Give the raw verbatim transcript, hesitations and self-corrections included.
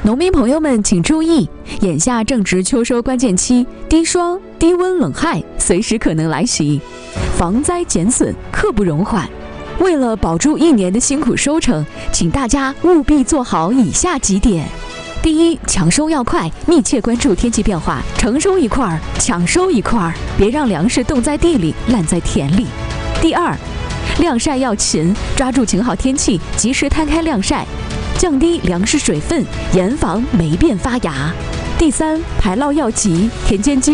农民朋友们请注意，眼下正值秋收关键期，低霜、低温、冷害随时可能来袭，防灾减损刻不容缓。为了保住一年的辛苦收成，请大家务必做好以下几点：第一，抢收要快，密切关注天气变化，成收一块儿，抢收一块儿，别让粮食冻在地里，烂在田里。第二，晾晒要勤，抓住晴好天气，及时摊开晾晒，降低粮食水分，严防霉变发芽。第三，排涝要急，田间积